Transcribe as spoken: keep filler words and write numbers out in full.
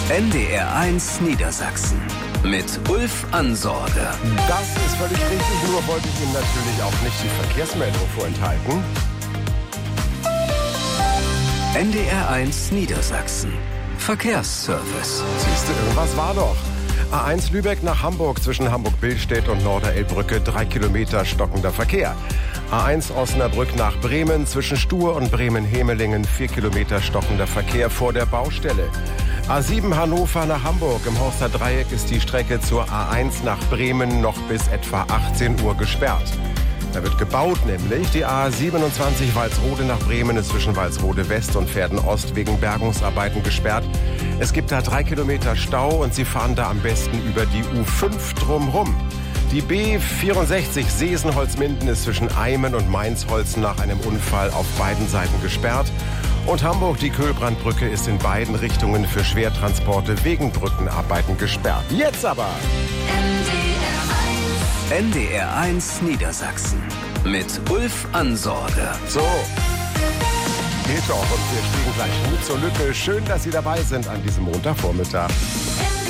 N D R eins Niedersachsen mit Ulf Ansorge. Das ist völlig richtig, nur wollte ich Ihnen natürlich auch nicht die Verkehrsmeldung vorenthalten. N D R eins Niedersachsen. Verkehrsservice. Siehste, irgendwas war doch. A eins Lübeck nach Hamburg zwischen Hamburg-Billstedt und Norderelbbrücke, drei Kilometer stockender Verkehr. A eins Osnabrück nach Bremen zwischen Stuhr und Bremen-Hemelingen, vier Kilometer stockender Verkehr vor der Baustelle. A sieben Hannover nach Hamburg. Im Horster Dreieck ist die Strecke zur A eins nach Bremen noch bis etwa achtzehn Uhr gesperrt. Da wird gebaut, nämlich die A siebenundzwanzig Walsrode nach Bremen ist zwischen Walsrode West und Verden Ost wegen Bergungsarbeiten gesperrt. Es gibt da drei Kilometer Stau und Sie fahren da am besten über die U fünf drumrum. Die B vierundsechzig Sesenholzminden ist zwischen Eimen und Mainzholzen nach einem Unfall auf beiden Seiten gesperrt. Und Hamburg, die Köhlbrandbrücke, ist in beiden Richtungen für Schwertransporte wegen Brückenarbeiten gesperrt. Jetzt aber! N D R eins Niedersachsen mit Ulf Ansorge. So, geht doch und wir stiegen gleich gut zur Lücke. Schön, dass Sie dabei sind an diesem Montagvormittag.